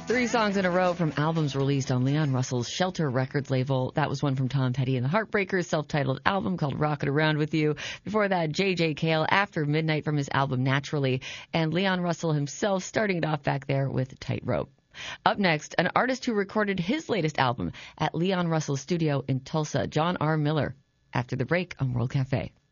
Three songs in a row from albums released on Leon Russell's Shelter Records label. That was one from Tom Petty and the Heartbreakers' self-titled album called Rockin' Around With You. Before that, J.J. Cale, After Midnight from his album Naturally. And Leon Russell himself starting it off back there with Tightrope. Up next, an artist who recorded his latest album at Leon Russell's studio in Tulsa, John R. Miller. After the break on World Cafe.